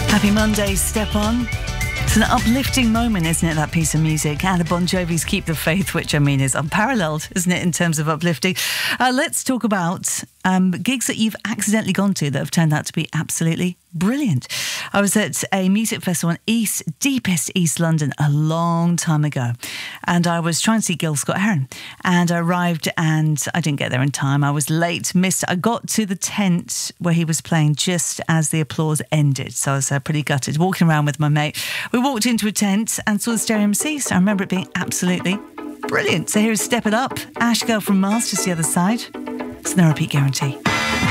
Happy Monday, Step On. It's an uplifting moment, isn't it, that piece of music? And the Bon Jovi's Keep the Faith, which I mean is unparalleled, isn't it, in terms of uplifting. Let's talk about gigs that you've accidentally gone to that have turned out to be absolutely brilliant. I was at a music festival in deepest East London a long time ago, and I was trying to see Gil Scott-Heron, and I arrived and I didn't get there in time. I was late, I got to the tent where he was playing just as the applause ended, so I was pretty gutted. Walking around with my mate, we walked into a tent and saw the Stereo MC, so I remember it being absolutely brilliant. So here's Step It Up, Ash Girl from Mars, just the other side. It's no repeat guarantee.